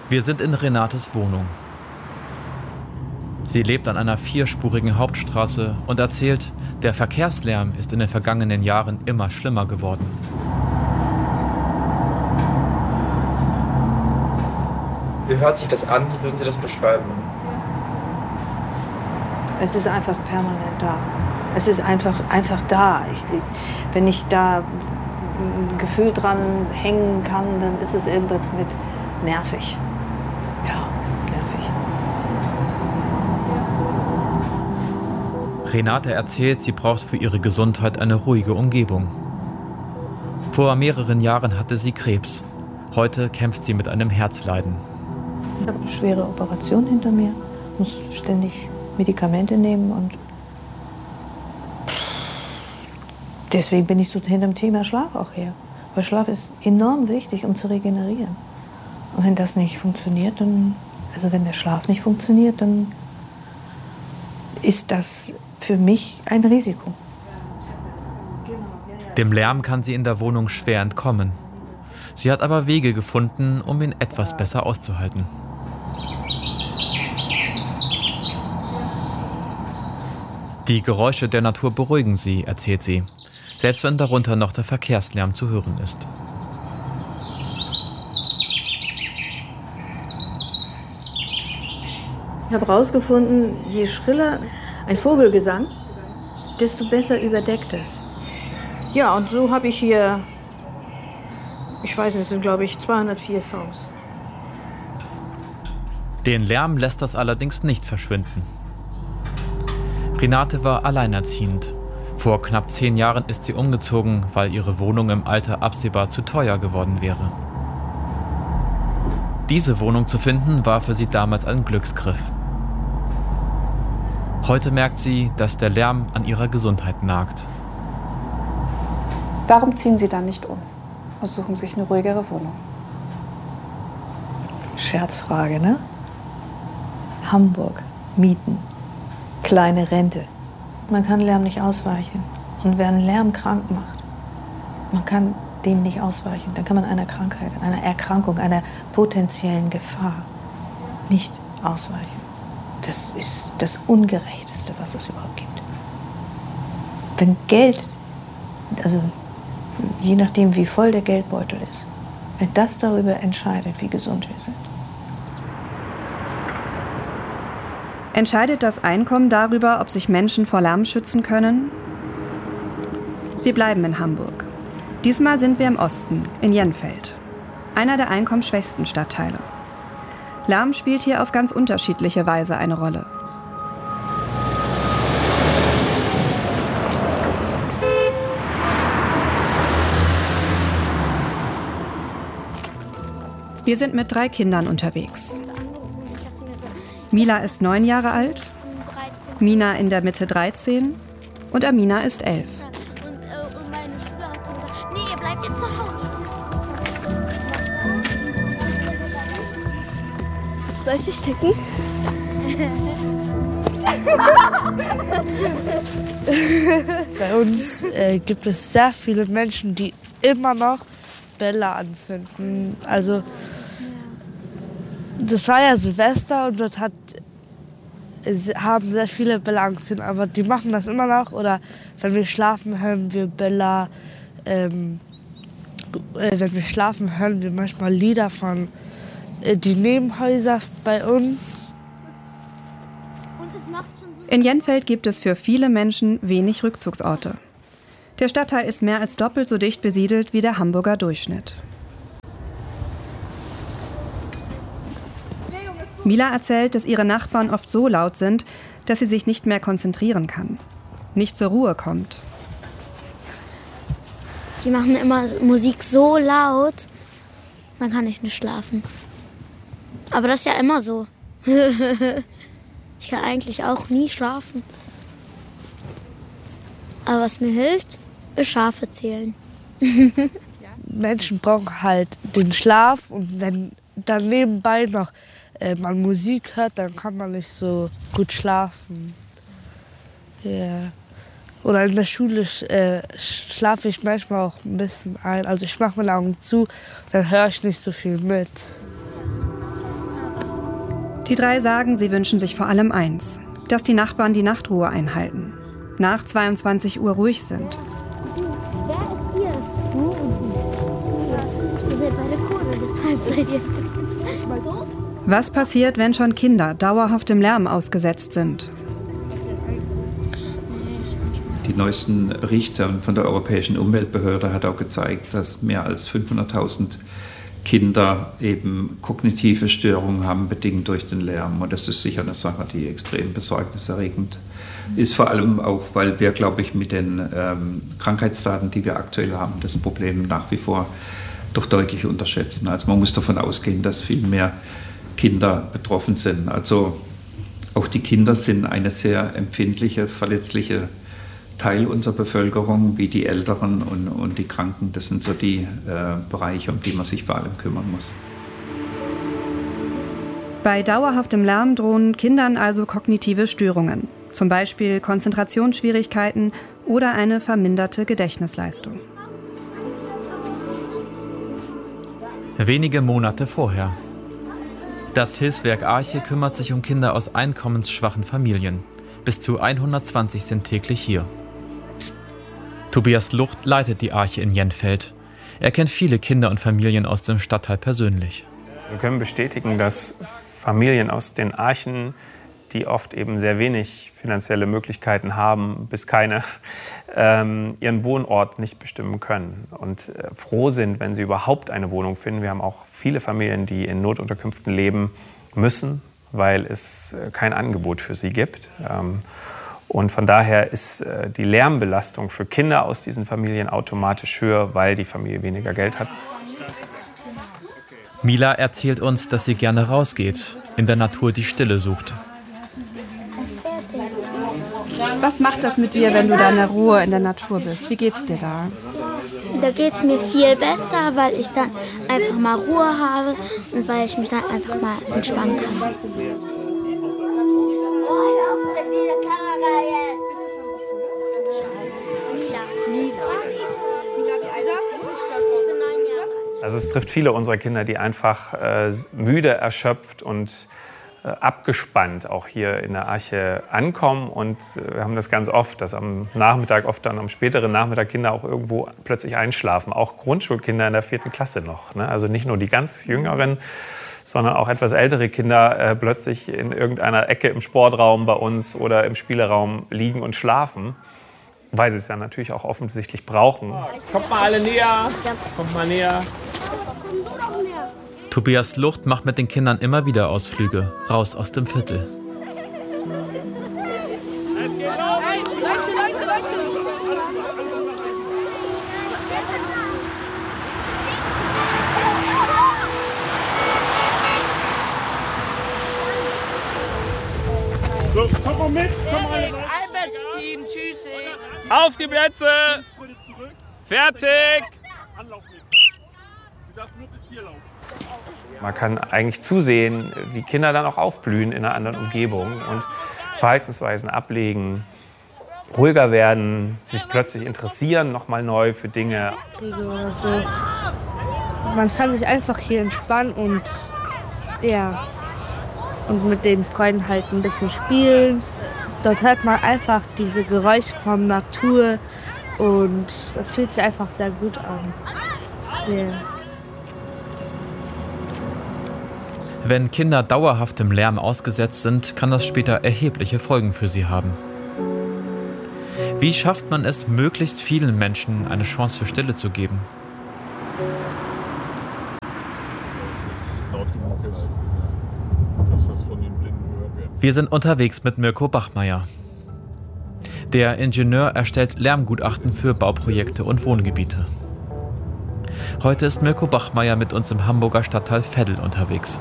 Wir sind in Renates Wohnung. Sie lebt an einer 4-spurigen Hauptstraße und erzählt, der Verkehrslärm ist in den vergangenen Jahren immer schlimmer geworden. Wie hört sich das an? Wie würden Sie das beschreiben? Es ist einfach permanent da. Es ist einfach da. Wenn ich da ein Gefühl dran hängen kann, dann ist es irgendwas mit nervig. Ja, nervig. Renate erzählt, sie braucht für ihre Gesundheit eine ruhige Umgebung. Vor mehreren Jahren hatte sie Krebs. Heute kämpft sie mit einem Herzleiden. Ich habe eine schwere Operation hinter mir, muss ständig Medikamente nehmen und deswegen bin ich so hinter dem Thema Schlaf auch her. Weil Schlaf ist enorm wichtig, um zu regenerieren. Und wenn das nicht funktioniert, wenn der Schlaf nicht funktioniert, dann ist das für mich ein Risiko. Dem Lärm kann sie in der Wohnung schwer entkommen. Sie hat aber Wege gefunden, um ihn etwas besser auszuhalten. Die Geräusche der Natur beruhigen sie, erzählt sie, selbst wenn darunter noch der Verkehrslärm zu hören ist. Ich habe herausgefunden, je schriller ein Vogelgesang, desto besser überdeckt es. Ja, und so habe ich hier, ich weiß nicht, es sind glaube ich 204 Songs. Den Lärm lässt das allerdings nicht verschwinden. Renate war alleinerziehend. Vor knapp 10 Jahren ist sie umgezogen, weil ihre Wohnung im Alter absehbar zu teuer geworden wäre. Diese Wohnung zu finden, war für sie damals ein Glücksgriff. Heute merkt sie, dass der Lärm an ihrer Gesundheit nagt. Warum ziehen Sie dann nicht um und suchen sich eine ruhigere Wohnung? Scherzfrage, ne? Hamburg, Mieten, kleine Rente. Man kann Lärm nicht ausweichen. Und wer einen Lärm krank macht, man kann dem nicht ausweichen. Dann kann man einer Krankheit, einer Erkrankung, einer potenziellen Gefahr nicht ausweichen. Das ist das Ungerechteste, was es überhaupt gibt. Wenn Geld, also je nachdem, wie voll der Geldbeutel ist, wenn das darüber entscheidet, wie gesund wir sind. Entscheidet das Einkommen darüber, ob sich Menschen vor Lärm schützen können? Wir bleiben in Hamburg. Diesmal sind wir im Osten, in Jenfeld, einer der einkommensschwächsten Stadtteile. Lärm spielt hier auf ganz unterschiedliche Weise eine Rolle. Wir sind mit 3 Kindern unterwegs. Mila ist 9 Jahre alt, Mina in der Mitte 13 und Amina ist 11. Und meine Schule hat gesagt, nee, ihr bleibt jetzt zu Hause. Soll ich dich schicken? Bei uns gibt es sehr viele Menschen, die immer noch Bälle anzünden. Also das war ja Silvester und dort haben sehr viele Bälle angezündet, aber die machen das immer noch. Oder wenn wir schlafen, hören wir Bälle. Wenn wir schlafen, hören wir manchmal Lieder von die Nebenhäuser bei uns. In Jenfeld gibt es für viele Menschen wenig Rückzugsorte. Der Stadtteil ist mehr als doppelt so dicht besiedelt wie der Hamburger Durchschnitt. Mila erzählt, dass ihre Nachbarn oft so laut sind, dass sie sich nicht mehr konzentrieren kann, nicht zur Ruhe kommt. Die machen immer Musik so laut, dann kann ich nicht schlafen. Aber das ist ja immer so. Ich kann eigentlich auch nie schlafen. Aber was mir hilft, ist Schafe zählen. Menschen brauchen halt den Schlaf und wenn dann nebenbei noch man Musik hört, dann kann man nicht so gut schlafen. Ja. Oder in der Schule schlafe ich manchmal auch ein bisschen ein. Also ich mache meine Augen zu, dann höre ich nicht so viel mit. Die drei sagen, sie wünschen sich vor allem eins: dass die Nachbarn die Nachtruhe einhalten, nach 22 Uhr ruhig sind. Wer ist hier? Du und du. Ihr seid beide Kohle, deshalb seid ihr mal doof. Was passiert, wenn schon Kinder dauerhaft dem Lärm ausgesetzt sind? Die neuesten Berichte von der Europäischen Umweltbehörde hat auch gezeigt, dass mehr als 500.000 Kinder eben kognitive Störungen haben, bedingt durch den Lärm. Und das ist sicher eine Sache, die extrem besorgniserregend ist. Vor allem auch, weil wir, glaube ich, mit den Krankheitsdaten, die wir aktuell haben, das Problem nach wie vor doch deutlich unterschätzen. Also man muss davon ausgehen, dass viel mehr Kinder betroffen sind. Also auch die Kinder sind eine sehr empfindliche, verletzliche Teil unserer Bevölkerung, wie die Älteren und die Kranken. Das sind so die Bereiche, um die man sich vor allem kümmern muss. Bei dauerhaftem Lärm drohen Kindern also kognitive Störungen, zum Beispiel Konzentrationsschwierigkeiten oder eine verminderte Gedächtnisleistung. Wenige Monate vorher. Das Hilfswerk Arche kümmert sich um Kinder aus einkommensschwachen Familien. Bis zu 120 sind täglich hier. Tobias Lucht leitet die Arche in Jenfeld. Er kennt viele Kinder und Familien aus dem Stadtteil persönlich. Wir können bestätigen, dass Familien aus den Archen, die oft eben sehr wenig finanzielle Möglichkeiten haben, bis keine, ihren Wohnort nicht bestimmen können und froh sind, wenn sie überhaupt eine Wohnung finden. Wir haben auch viele Familien, die in Notunterkünften leben müssen, weil es kein Angebot für sie gibt. Und von daher ist die Lärmbelastung für Kinder aus diesen Familien automatisch höher, weil die Familie weniger Geld hat. Mila erzählt uns, dass sie gerne rausgeht, in der Natur die Stille sucht. Was macht das mit dir, wenn du da in der Ruhe in der Natur bist? Wie geht's dir da? Da geht es mir viel besser, weil ich dann einfach mal Ruhe habe und weil ich mich dann einfach mal entspannen kann. Also es trifft viele unserer Kinder, die einfach müde, erschöpft und abgespannt auch hier in der Arche ankommen. Und wir haben das ganz oft, dass am Nachmittag, oft dann am späteren Nachmittag Kinder auch irgendwo plötzlich einschlafen. Auch Grundschulkinder in der 4. Klasse noch. Ne? Also nicht nur die ganz Jüngeren, sondern auch etwas ältere Kinder plötzlich in irgendeiner Ecke im Sportraum bei uns oder im Spieleraum liegen und schlafen. Weil sie es ja natürlich auch offensichtlich brauchen. Kommt mal alle näher. Kommt mal näher. Tobias Lucht macht mit den Kindern immer wieder Ausflüge, raus aus dem Viertel. So, komm mal mit, komm mal alle Team, tschüssi. Auf die Plätze. Fertig. Anlauf nehmen. Du darfst nur bis hier laufen. Man kann eigentlich zusehen, wie Kinder dann auch aufblühen in einer anderen Umgebung und Verhaltensweisen ablegen, ruhiger werden, sich plötzlich interessieren, nochmal neu für Dinge. Oder so. Man kann sich einfach hier entspannen und mit den Freunden halt ein bisschen spielen. Dort hört man einfach diese Geräusche von Natur und es fühlt sich einfach sehr gut an. Yeah. Wenn Kinder dauerhaft dem Lärm ausgesetzt sind, kann das später erhebliche Folgen für sie haben. Wie schafft man es, möglichst vielen Menschen eine Chance für Stille zu geben? Wir sind unterwegs mit Mirko Bachmeier. Der Ingenieur erstellt Lärmgutachten für Bauprojekte und Wohngebiete. Heute ist Mirko Bachmeier mit uns im Hamburger Stadtteil Veddel unterwegs.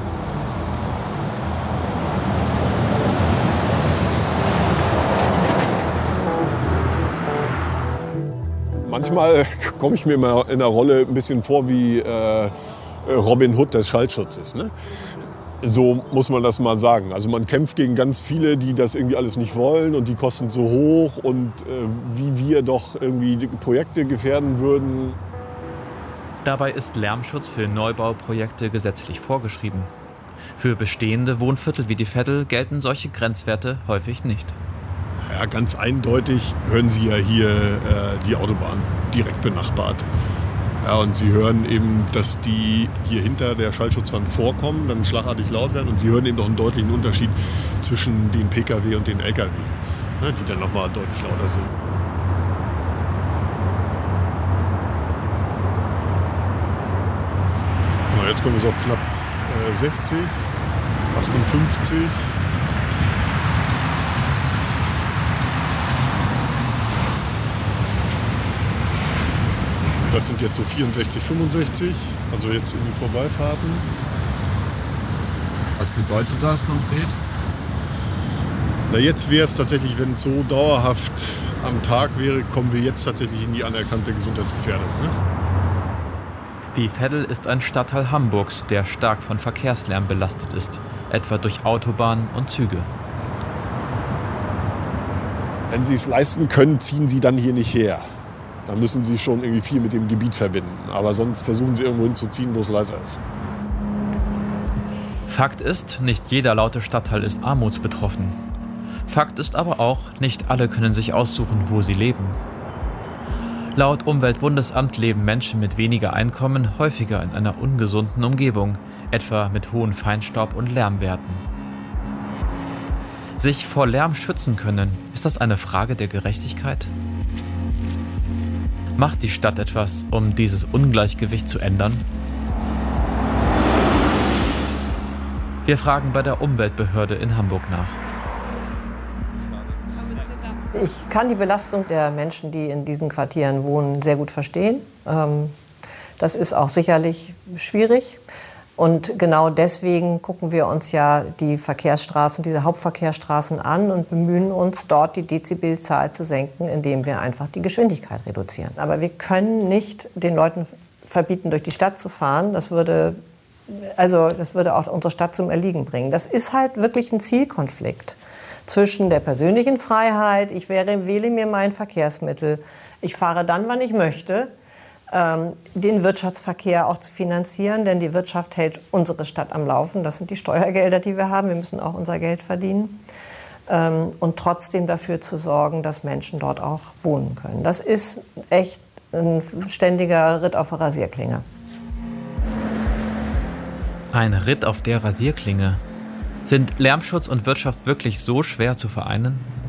Manchmal komme ich mir mal in der Rolle ein bisschen vor wie Robin Hood des Schallschutzes. Ne? So muss man das mal sagen. Also man kämpft gegen ganz viele, die das irgendwie alles nicht wollen und die kosten so hoch und wie wir doch irgendwie die Projekte gefährden würden. Dabei ist Lärmschutz für Neubauprojekte gesetzlich vorgeschrieben. Für bestehende Wohnviertel wie die Veddel gelten solche Grenzwerte häufig nicht. Ja, ganz eindeutig hören Sie ja hier die Autobahn direkt benachbart. Ja, und Sie hören eben, dass die hier hinter der Schallschutzwand vorkommen, dann schlagartig laut werden. Und Sie hören eben noch einen deutlichen Unterschied zwischen den Pkw und den Lkw, ne, die dann nochmal deutlich lauter sind. Guck mal, jetzt kommen wir so auf knapp 60, 58. Das sind jetzt so 64, 65, also jetzt in die Vorbeifahrten. Was bedeutet das konkret? Na, jetzt wäre es tatsächlich, wenn es so dauerhaft am Tag wäre, kommen wir jetzt tatsächlich in die anerkannte Gesundheitsgefährdung. Ne? Die Veddel ist ein Stadtteil Hamburgs, der stark von Verkehrslärm belastet ist, etwa durch Autobahnen und Züge. Wenn Sie es leisten können, ziehen Sie dann hier nicht her. Dann müssen Sie schon irgendwie viel mit dem Gebiet verbinden. Aber sonst versuchen Sie irgendwo hinzuziehen, wo es leiser ist. Fakt ist, nicht jeder laute Stadtteil ist armutsbetroffen. Fakt ist aber auch, nicht alle können sich aussuchen, wo sie leben. Laut Umweltbundesamt leben Menschen mit weniger Einkommen häufiger in einer ungesunden Umgebung, etwa mit hohen Feinstaub- und Lärmwerten. Sich vor Lärm schützen können, ist das eine Frage der Gerechtigkeit? Macht die Stadt etwas, um dieses Ungleichgewicht zu ändern? Wir fragen bei der Umweltbehörde in Hamburg nach. Ich kann die Belastung der Menschen, die in diesen Quartieren wohnen, sehr gut verstehen. Das ist auch sicherlich schwierig. Und genau deswegen gucken wir uns ja die Verkehrsstraßen, diese Hauptverkehrsstraßen an und bemühen uns, dort die Dezibelzahl zu senken, indem wir einfach die Geschwindigkeit reduzieren. Aber wir können nicht den Leuten verbieten, durch die Stadt zu fahren. Das würde auch unsere Stadt zum Erliegen bringen. Das ist halt wirklich ein Zielkonflikt zwischen der persönlichen Freiheit, ich wähle mir mein Verkehrsmittel, ich fahre dann, wann ich möchte, den Wirtschaftsverkehr auch zu finanzieren, denn die Wirtschaft hält unsere Stadt am Laufen. Das sind die Steuergelder, die wir haben. Wir müssen auch unser Geld verdienen. Und trotzdem dafür zu sorgen, dass Menschen dort auch wohnen können. Das ist echt ein ständiger Ritt auf der Rasierklinge. Ein Ritt auf der Rasierklinge. Sind Lärmschutz und Wirtschaft wirklich so schwer zu vereinen?